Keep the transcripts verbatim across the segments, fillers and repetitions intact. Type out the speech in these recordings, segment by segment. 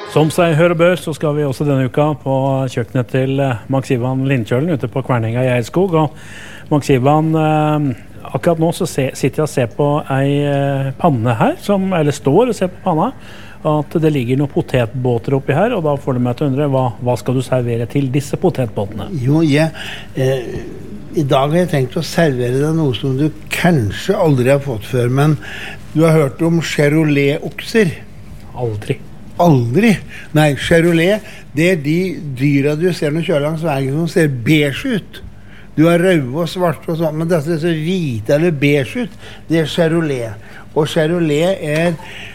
Som seg hører bør, så skal vi også denne uka på kjøkkenet til Max Ivan Lindkjølen ute på Kværninga i Eidskog. Og Max Ivan, akkurat nå så se, sitter jeg og ser på ei panne her, som, eller står og ser på panna, at det ligger noen potetbåter oppi her, og da får du meg til å undre, hva, hva skal du servere til disse potetbåtene? Jo, jeg, eh, i dag har jeg tenkt å servere deg noe som du kanskje aldri har fått før, men du har hørt om Charolais-okser? Aldri. Aldri? Nei, Charolais, det er de dyra du ser når kjører langs veien som ser beige ut. Du har røde og svarte og sånt, men dette er så hvite eller beige ut. Det er Charolais. Og Charolais er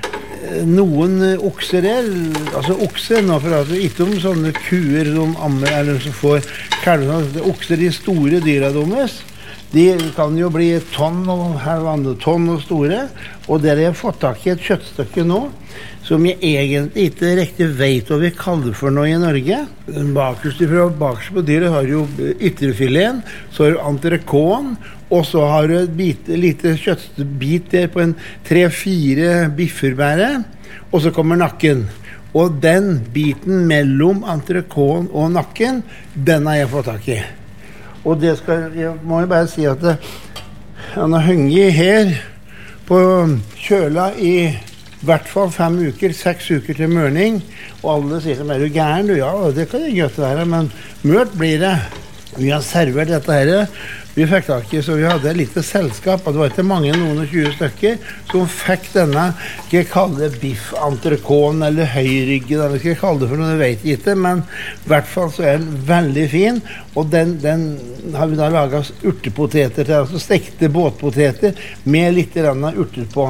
noen okser der, altså okser, nå for at du ikke om sånne kuer som ammer, eller som får kalver, okser, de store dyra deres. De kan jo bli tonn og halvandet tonn og store, og der har jeg fått tak i et kjøttstykke nå, som jeg egentlig ikke riktig vet hva vi kaller for noe i Norge. Bakerst fra bakerst på dyret har jo ytterfileten, så har du entrecôten, og så har du et bit, lite kjøttbit der på en tre-fire bifferbære, og så kommer nakken. Og den biten mellom entrecôten og nakken, den har jeg fått tak i. Og det skal, jeg må jo bare si at det, han har hengt her på kjøla i hvert fall fem uker, seks uker til mørning, og alle sier til meg, er du gæren du? Ja, det kan jeg gjøre være, men mørt blir det. Vi har servert dette her, vi fikk tak i, så vi hadde et lite selskap, og det var ikke mange, noen og tjue stykker, som fikk denne, skal jeg kalle det biff, entrecôten eller høyryggen, eller skal jeg kalle det for noe, det vet jeg ikke, men i hvert fall så er den veldig fin, og den, den har vi da laget urtepoteter til, altså stekte båtpoteter med litt grann urter på.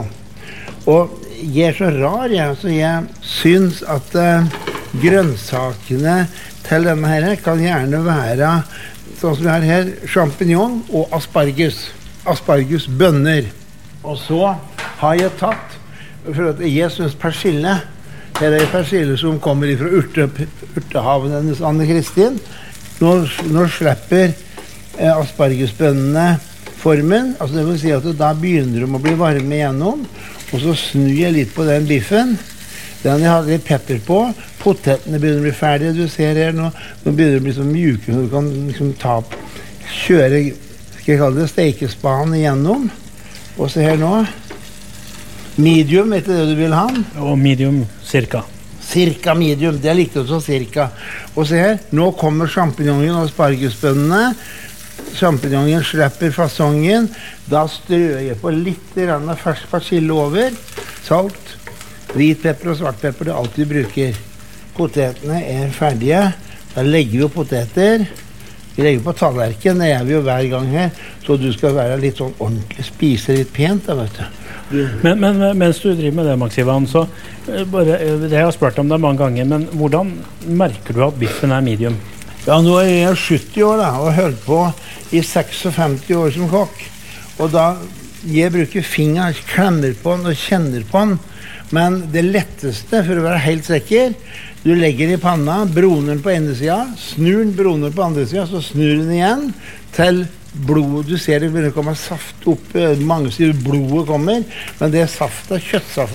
Og jeg er så rar, jeg, så jeg syns at uh, grønnsakene til denne her kan gjerne være, sånn som vi har her, champignon og asparges. Aspargesbønner. Og så har jeg tatt, for at jeg syns persille, her er persille som kommer fra urte, urtehaven hennes Anne Kristin. Nå, nå slipper eh, aspargesbønnene formen, altså det vil si at da begynner de å bli varme igjennom, og så snur jeg litt på den biffen. Den jeg har litt pepper på. Potetene begynner å bli ferdige. Du ser her nå, nå begynner det å bli så mjuke, så du kan liksom ta, kjøre, skal jeg kalle det, stekespanen igjennom. Og se her nå. Medium, vet du det du vil ha? Og medium, cirka. Cirka medium, det er likt også cirka. Og se her, nå kommer champignonen og aspargesbønnene. Champignonen slipper fasongen. Da strør jeg på litt fersk persille over. Salt, hvit pepper og svart pepper, det er alt vi bruker. Potetene er ferdige. Da legger vi jo poteter. Vi legger på tallerken, det gjør vi jo hver gang her. Så du skal være litt sånn ordentlig, spise litt pent da, vet du. Men, men mens du driver med det, Max Ivan, så bare, det har jeg spurt om det mange ganger, men hvordan merker du at biffen er medium? Ja, nå er jeg sytti år da, og har holdt på i seksogfemti år som kokk. Og da, jeg bruker fingeren, klemmer på den og kjenner på den. Men det letteste, for å være helt sikker, du legger i panna, broner den på ene siden, snur den, broner på andre siden, så snur den igjen til blodet. Du ser det begynner å komme saft opp, mange sier blodet kommer, men det er saft, kjøttsaft.